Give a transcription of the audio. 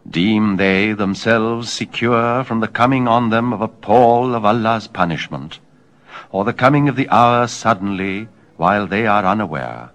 Deem they themselves secure from the coming on them of a pall of Allah's punishment, or the coming of the hour suddenly while they are unaware?